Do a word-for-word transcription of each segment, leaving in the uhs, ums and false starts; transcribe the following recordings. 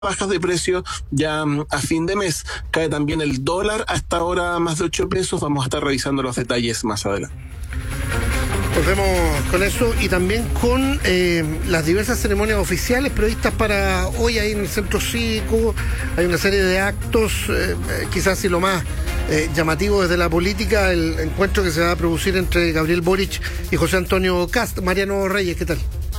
bajas de precio ya a fin de mes. Cae también el dólar hasta ahora más de ocho pesos. Vamos a estar revisando los detalles más adelante. Volvemos con eso y también con eh, las diversas ceremonias oficiales previstas para hoy ahí en el Centro Cívico. Hay una serie de actos, eh, quizás y lo más eh, llamativo desde la política, el encuentro que se va a producir entre Gabriel Boric y José Antonio Kast. Mariano Reyes, ¿qué tal?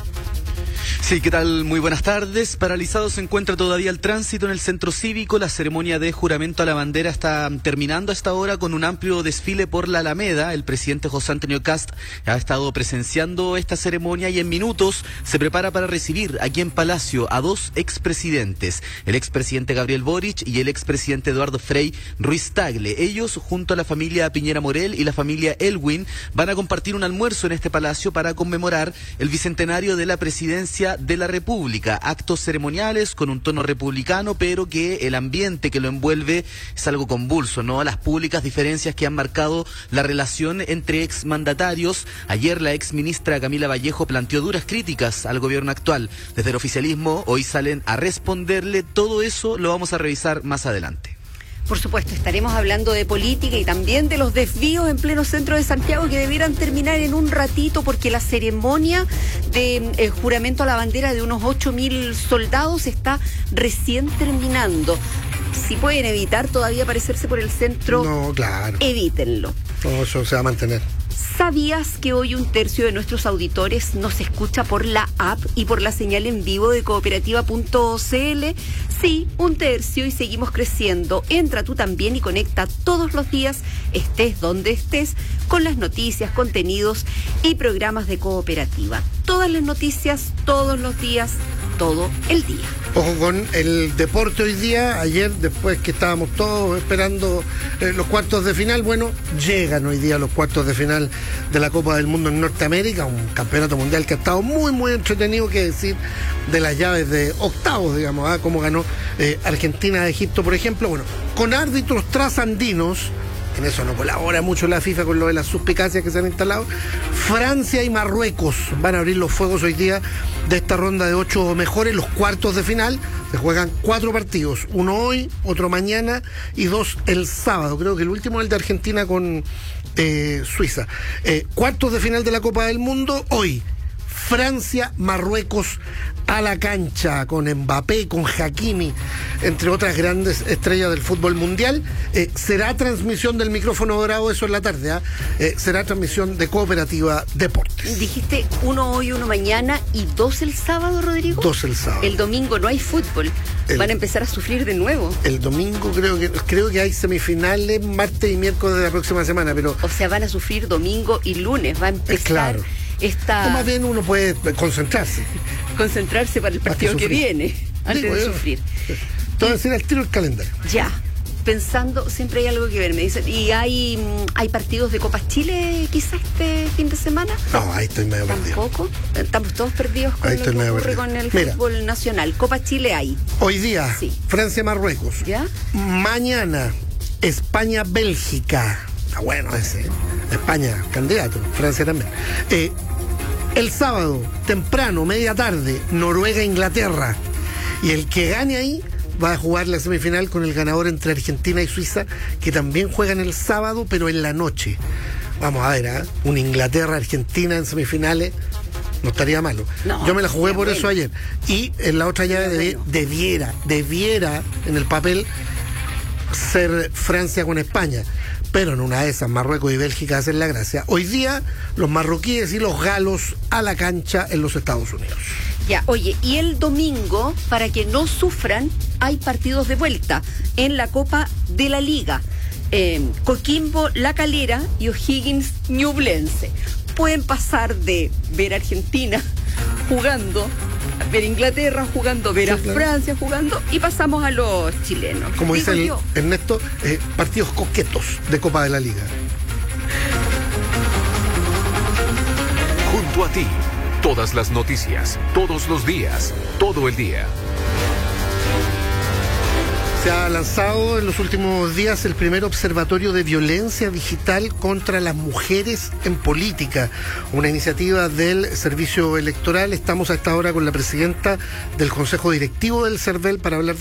Sí, ¿qué tal? Muy buenas tardes. Paralizado se encuentra todavía el tránsito en el Centro Cívico. La ceremonia de juramento a la bandera está terminando a esta hora con un amplio desfile por la Alameda. El presidente José Antonio Kast ha estado presenciando esta ceremonia y en minutos se prepara para recibir aquí en Palacio a dos expresidentes, el expresidente Gabriel Boric y el expresidente Eduardo Frei Ruiz Tagle. Ellos, junto a la familia Piñera Morel y la familia Elwin, van a compartir un almuerzo en este palacio para conmemorar el bicentenario de la presidencia de la República. Actos ceremoniales con un tono republicano, pero que el ambiente que lo envuelve es algo convulso, ¿no? Las públicas diferencias que han marcado la relación entre exmandatarios. Ayer la exministra Camila Vallejo planteó duras críticas al gobierno actual. Desde el oficialismo hoy salen a responderle. Todo eso lo vamos a revisar más adelante. Por supuesto, estaremos hablando de política y también de los desvíos en pleno centro de Santiago que debieran terminar en un ratito porque la ceremonia de eh, juramento a la bandera de unos ocho mil soldados está recién terminando. Si pueden evitar todavía aparecerse por el centro, no, claro, evítenlo. No, eso se va a mantener. ¿Sabías que hoy un tercio de nuestros auditores nos escucha por la app y por la señal en vivo de cooperativa punto c l? Sí, un tercio y seguimos creciendo. Entra tú también y conecta todos los días, estés donde estés, con las noticias, contenidos y programas de cooperativa. Todas las noticias, todos los días, todo el día. Ojo con el deporte hoy día. Ayer, después que estábamos todos esperando eh, los cuartos de final, bueno, llegan hoy día los cuartos de final de la Copa del Mundo en Norteamérica, un campeonato mundial que ha estado muy, muy entretenido, que decir de las llaves de octavos, digamos, ¿eh? Como ganó eh, Argentina a Egipto, por ejemplo, bueno, con árbitros trasandinos. En eso no colabora mucho la FIFA con lo de las suspicacias que se han instalado. Francia y Marruecos van a abrir los fuegos hoy día de esta ronda de ocho mejores, los cuartos de final. Se juegan cuatro partidos, uno hoy, otro mañana y dos el sábado. Creo que el último es el de Argentina con eh, Suiza. Eh, cuartos de final de la Copa del Mundo hoy. Francia, Marruecos a la cancha, con Mbappé, con Hakimi, entre otras grandes estrellas del fútbol mundial. Eh, será transmisión del micrófono dorado, eso en la tarde, ¿eh? Eh, será transmisión de Cooperativa Deportes. Dijiste uno hoy, uno mañana y dos el sábado, Rodrigo. Dos el sábado. El domingo no hay fútbol. El, Van a empezar a sufrir de nuevo. El domingo creo que creo que hay semifinales martes y miércoles de la próxima semana, pero... O sea, van a sufrir domingo y lunes. Va a empezar... Es claro. Esta... O más bien uno puede concentrarse. Concentrarse para el partido que, que viene, antes Digo, de yo, sufrir. Te voy a decir al tiro el calendario. Ya, pensando, siempre hay algo que ver, me dicen. ¿Y hay, hay partidos de Copa Chile quizás este fin de semana? No, ahí estoy medio perdido. ¿Tampoco? Estamos todos perdidos con ahí lo que ocurre perdido. con el Mira, fútbol nacional. Copa Chile hay. Hoy día, sí. Francia-Marruecos. ¿Ya? Mañana, España-Bélgica. Está bueno ese. España, candidato. Francia también. Eh, El sábado, temprano, media tarde, Noruega-Inglaterra. Y el que gane ahí va a jugar la semifinal con el ganador entre Argentina y Suiza, que también juegan el sábado, pero en la noche. Vamos a ver, ¿eh? Un Inglaterra-Argentina en semifinales no estaría malo. No, yo me la jugué por bueno. eso ayer. Y en la otra llave debi- bueno. debiera, debiera en el papel ser Francia con España. Pero en una de esas, Marruecos y Bélgica hacen la gracia. Hoy día, los marroquíes y los galos a la cancha en los Estados Unidos. Ya, oye, y el domingo, para que no sufran, hay partidos de vuelta en la Copa de la Liga. Eh, Coquimbo, La Calera y O'Higgins, Ñublense. Pueden pasar de ver a Argentina jugando, ver a Inglaterra jugando, ver sí, a claro. Francia jugando y pasamos a los chilenos. Como dice el, Ernesto, eh, partidos coquetos de Copa de la Liga. Junto a ti, todas las noticias, todos los días, todo el día. Se ha lanzado en los últimos días el primer observatorio de violencia digital contra las mujeres en política, una iniciativa del Servicio Electoral. Estamos a esta hora con la presidenta del Consejo Directivo del CERVEL para hablar de